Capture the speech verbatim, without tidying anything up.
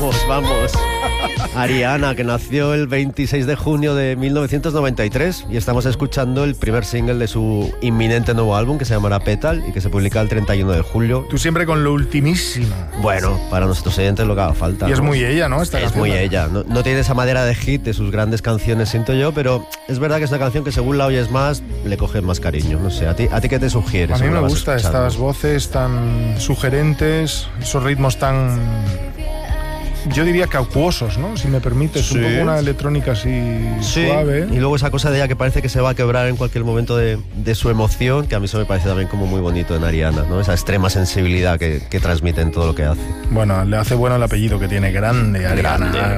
Vamos, vamos. Ariana, que nació el veintiséis de junio de mil novecientos noventa y tres y estamos escuchando el primer single de su inminente nuevo álbum que se llamará Petal y que se publica el treinta y uno de julio. Tú siempre con lo ultimísimo. Bueno, para nuestros oyentes lo que haga falta. Y es ¿no? muy ella, ¿no? Esta es canción, muy ¿no? ella. No, no tiene esa madera de hit de sus grandes canciones, siento yo, pero es verdad que es una canción que según la oyes más, le coges más cariño. No sé, ¿a ti, a ti qué te sugiere? A mí me vas gusta escuchando? estas voces tan sugerentes, esos ritmos tan, yo diría que acuosos, ¿no? Si me permites, Sí. un poco una electrónica así Sí, suave. y luego esa cosa de ella que parece que se va a quebrar en cualquier momento de, de su emoción, que a mí eso me parece también como muy bonito en Ariana, ¿no? Esa extrema sensibilidad que, que transmite en todo lo que hace. Bueno, le hace bueno el apellido que tiene, grande, Ariana. Grande.